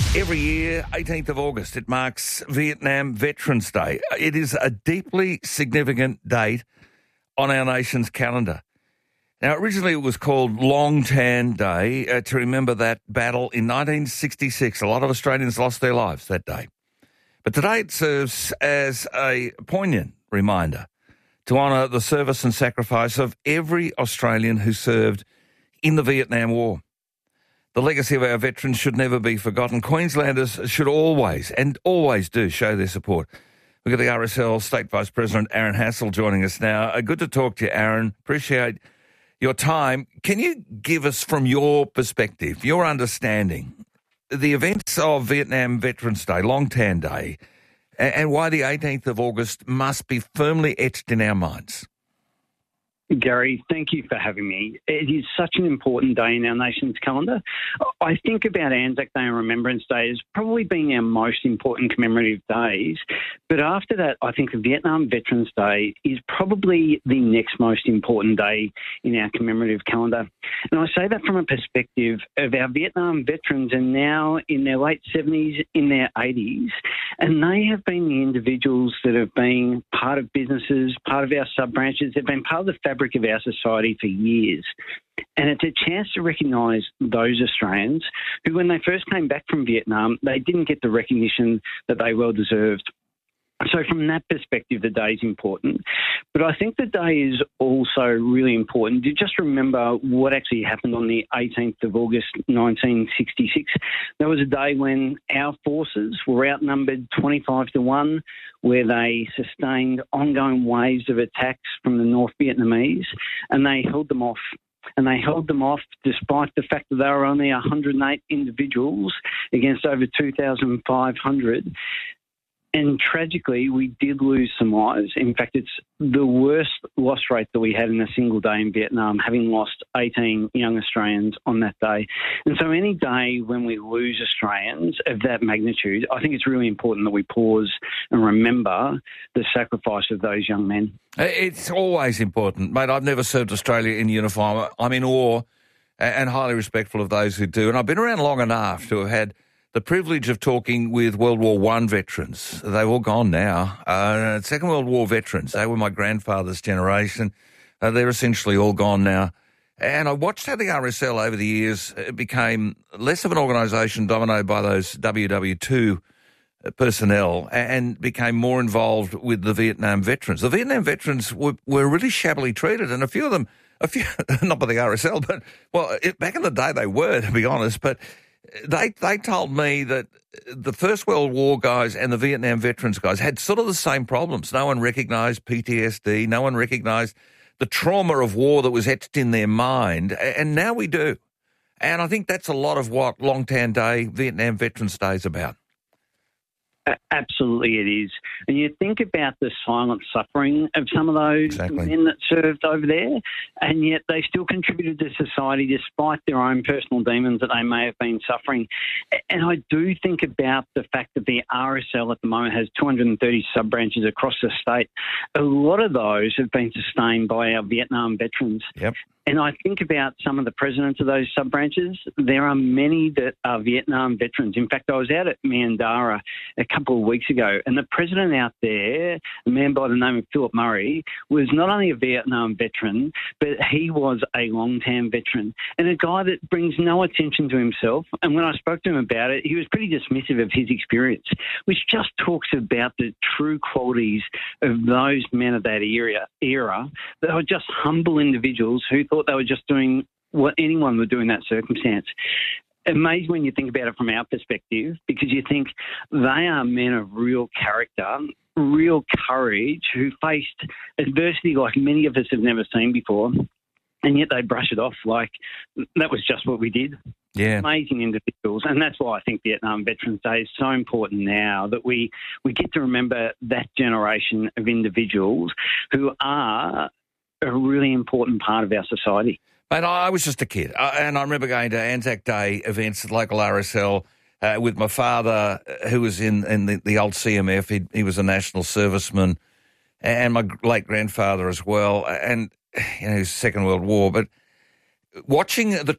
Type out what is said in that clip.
Every year, 18th of August, it marks Vietnam Veterans Day. It is a deeply significant date on our nation's calendar. Now, originally it was called Long Tan Day to remember that battle in 1966. A lot of Australians lost their lives that day. But today it serves as a poignant reminder to honour the service and sacrifice of every Australian who served in the Vietnam War. The legacy of our veterans should never be forgotten. Queenslanders should always do show their support. We've got the RSL State Vice President Aaron Hassell joining us now. Good to talk to you, Aaron. Appreciate your time. Can you give us, from your perspective, your understanding, the events of Vietnam Veterans Day, Long Tan Day, and why the 18th of August must be firmly etched in our minds? Gary, thank you for having me. It is such an important day in our nation's calendar. I think about Anzac Day and Remembrance Day as probably being our most important commemorative days. But after that, I think Vietnam Veterans Day is probably the next most important day in our commemorative calendar. And I say that from a perspective of our Vietnam veterans are now in their late 70s, in their 80s, and they have been the individuals that have been part of businesses, part of our sub-branches. They've been part of the fabric of our society for years. And it's a chance to recognise those Australians who, when they first came back from Vietnam, they didn't get the recognition that they well deserved. So from that perspective, the day is important. But I think the day is also really important to just remember what actually happened on the 18th of August 1966. That was a day when our forces were outnumbered 25-1, where they sustained ongoing waves of attacks from the North Vietnamese, and they held them off. And they held them off despite the fact that they were only 108 individuals against over 2,500. And tragically, we did lose some lives. In fact, it's the worst loss rate that we had in a single day in Vietnam, having lost 18 young Australians on that day. And so any day when we lose Australians of that magnitude, I think it's really important that we pause and remember the sacrifice of those young men. It's always important. Mate, I've never served Australia in uniform. I'm in awe and highly respectful of those who do. And I've been around long enough to have had the privilege of talking with World War I veterans. They're all gone now. Second World War veterans, they were my grandfather's generation. They're essentially all gone now. And I watched how the RSL over the years became less of an organisation dominated by those WW2 personnel and became more involved with the Vietnam veterans. The Vietnam veterans were really shabbily treated, and a few, not by the RSL, but, back in the day they were, to be honest, but They told me that the First World War guys and the Vietnam veterans guys had sort of the same problems. No one recognised PTSD. No one recognised the trauma of war that was etched in their mind. And now we do. And I think that's a lot of what Long Tan Day, Vietnam Veterans Day is about. Absolutely it is. And you think about the silent suffering of some of those men that served over there, and yet they still contributed to society despite their own personal demons that they may have been suffering. And I do think about the fact that the RSL at the moment has 230 sub-branches across the state. A lot of those have been sustained by our Vietnam veterans. Yep. And I think about some of the presidents of those sub-branches. There are many that are Vietnam veterans. In fact, I was out at Mandara a couple of weeks ago, and the president out there, a man by the name of Philip Murray, was not only a Vietnam veteran, but he was a long-term veteran and a guy that brings no attention to himself. And when I spoke to him about it, he was pretty dismissive of his experience, which just talks about the true qualities of those men of that era that are just humble individuals who thought they were just doing what anyone would do in that circumstance. Amazing when you think about it from our perspective, because you think they are men of real character, real courage, who faced adversity like many of us have never seen before, and yet they brush it off like that was just what we did. Yeah. Amazing individuals. And that's why I think Vietnam Veterans Day is so important now, that we get to remember that generation of individuals who are a really important part of our society. Mate, I was just a kid, and I remember going to Anzac Day events at local RSL with my father, who was in the old CMF. He was a national serviceman, and my late grandfather as well, and Second World War. But watching the